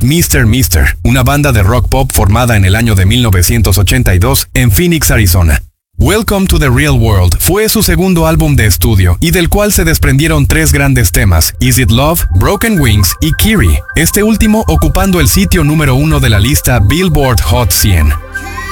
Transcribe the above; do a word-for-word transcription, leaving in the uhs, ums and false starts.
míster míster, una banda de rock pop formada en el año de mil novecientos ochenta y dos en Phoenix, Arizona. Welcome to the Real World fue su segundo álbum de estudio y del cual se desprendieron tres grandes temas, Is It Love, Broken Wings y Kiri, este último ocupando el sitio número uno de la lista Billboard Hot cien.